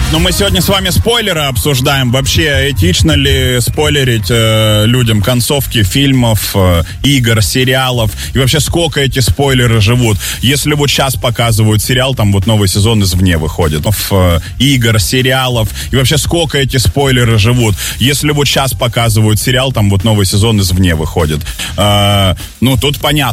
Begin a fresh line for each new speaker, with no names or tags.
Но мы сегодня с вами спойлеры обсуждаем. Вообще, этично ли спойлерить людям концовки фильмов, игр, сериалов? И вообще, сколько эти спойлеры живут? Если вот сейчас показывают сериал, там вот новый сезон «Извне» выходит. Игр, сериалов. И вообще, сколько эти спойлеры живут? Если вот сейчас показывают сериал, там вот новый сезон «Извне» выходит. Ну, тут понятно.